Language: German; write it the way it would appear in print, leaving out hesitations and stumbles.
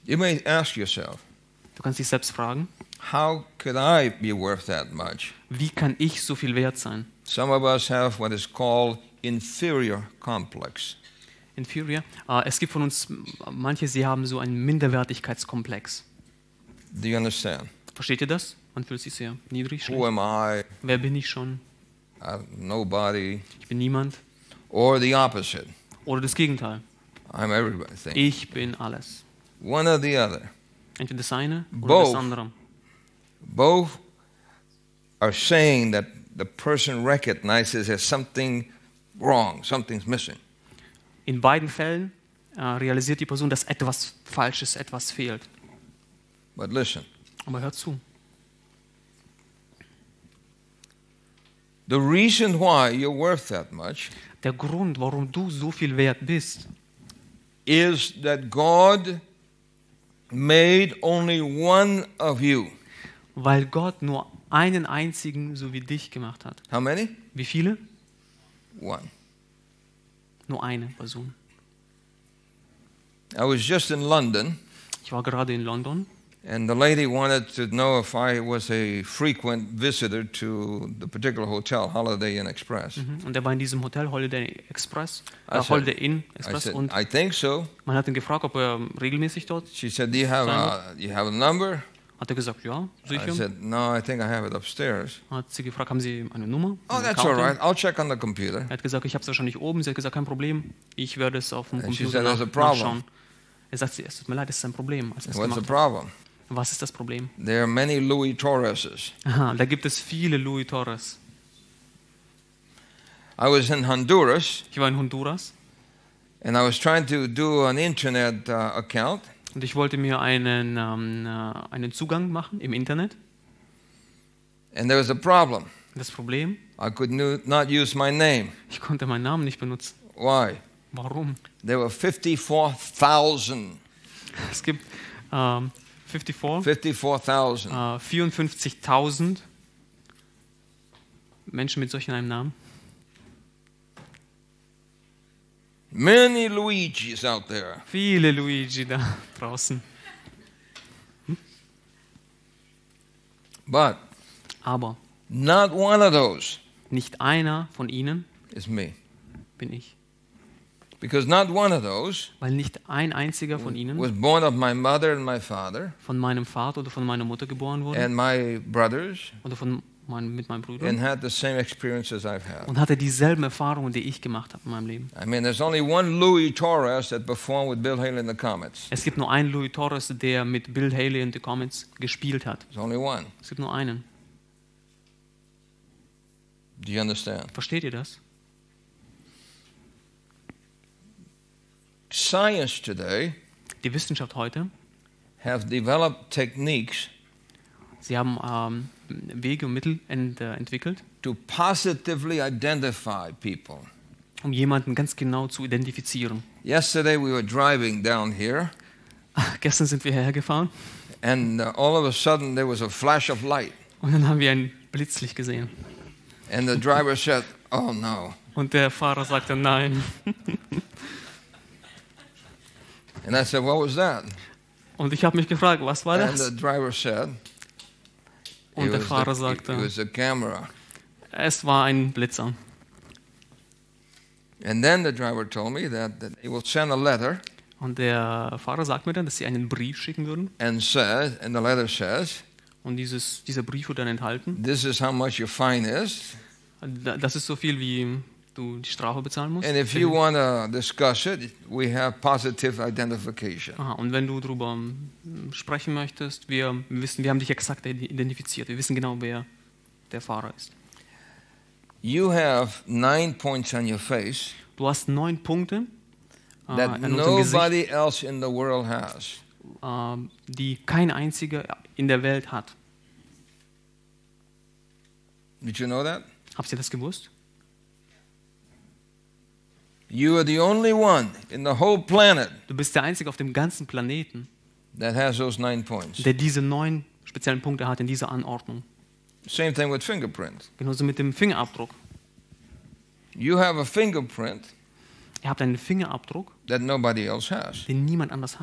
You may ask yourself, Du kannst dich selbst fragen, how could I be worth that much? wie kann ich so viel wert sein? Some of us have what is called inferior complex. Inferior. Es gibt von uns manche, sie haben so einen Minderwertigkeitskomplex. Do you understand? Versteht ihr das? Man fühlt sich sehr niedrig. Who am I? Wer bin ich schon? Nobody. Ich bin niemand. Or the opposite. Oder das Gegenteil. I'm everything. Ich bin alles. One or the other. Entweder das eine oder Both. das andere. Both are saying that the person recognizes there's something wrong, something's missing. In beiden Fällen realisiert die Person, dass etwas Falsches, etwas fehlt. But listen, Aber hört zu. the reason why you're worth that much Der Grund, warum du so viel wert bist, is that God made only one of you. weil Gott nur einen einzigen so wie dich gemacht hat. How many? Wie viele? One. Nur eine Person. I was just in London, Ich war gerade in London and the lady wanted to know if I was a frequent visitor to the particular hotel, Holiday Inn Express. und er war in diesem Hotel Holiday I said- Holiday Inn I Express said, und I think so. man hat ihn gefragt, ob er regelmäßig dort. She said, do you have a number? Hat er gesagt, ja, I sicher. said, no, I think I have it upstairs. Hat sie gefragt, haben Sie eine Nummer? Oh, Eine that's Karte? all right. I'll check on the computer. Er hat gesagt, ich habe es wahrscheinlich oben. Sie hat gesagt, kein Problem. Ich werde es auf dem And she Computer said, "There's a problem." nachschauen. Er sagt, es tut mir leid, es ist ein Problem. Als er es What's the gemacht problem? hat. Was ist das Problem? There are many Louis Torreses. Aha, da gibt es viele Louis Torres. I was in Honduras, Ich war in Honduras and I was trying to do an internet account, und ich wollte mir einen Zugang machen im Internet. and there was a problem. Das Problem, I could not use my name. ich konnte meinen Namen nicht benutzen. Why? Warum? There were 54,000. Es gibt 54,000. 54.000 Menschen mit solch einem Namen. Many Luigis out there. Viele Luigi da draußen. But Aber not one of those nicht einer von ihnen is me. bin ich. Because not one of those Weil nicht ein einziger von ihnen was born of my mother and my father von meinem Vater oder von meiner Mutter geboren wurde and my brothers oder mit meinem Bruder and had the same experiences I've had. und hatte dieselben Erfahrungen, die ich gemacht habe in meinem Leben. I mean, there's only one Louis Torres that performed with Bill Haley in the Comets. Es gibt nur einen Louis Torres, der mit Bill Haley und The Comets gespielt hat. There's only one. Es gibt nur einen. Do you understand? Versteht ihr das? Science today Die Wissenschaft heute, have developed techniques sie haben Wege und Mittel entwickelt, to positively identify people. um jemanden ganz genau zu identifizieren. Yesterday we were driving down here, Gestern sind wir hergefahren and all of a sudden there was a flash of light, und dann haben wir ein Blitzlicht gesehen. and the driver said, "Oh no!" Und der Fahrer sagte nein. And I said, "What was that?" Und ich habe mich gefragt, was war And das? the driver said, Und der Fahrer it sagte, was a camera." es war ein Blitzer. And then the driver told me that he will send a letter Und der Fahrer sagt mir dann, dass sie einen Brief schicken würden. and the letter says, Und dieser Brief wird dann enthalten. "This is how much your fine is, Das ist so viel, wie du die Strafe bezahlen musst. and if you want to discuss it, we have positive identification." Aha, und wenn du darüber sprechen möchtest, wir haben dich exakt identifiziert. Wir wissen genau, wer der Fahrer ist. You have 9 points on your face Du hast 9 Punkte that an unserem Gesicht, nobody else in the world has. die kein einziger in der Welt hat. Did you know that? Habt ihr das gewusst? You are the only one in the whole planet Du bist der Einzige auf dem ganzen Planeten, that has those 9 points. der diese 9 speziellen Punkte hat in dieser Anordnung. Same thing with fingerprints. Genauso mit dem Fingerabdruck. You have a fingerprint Ihr habt einen Fingerabdruck, that nobody else has. den niemand anders hat.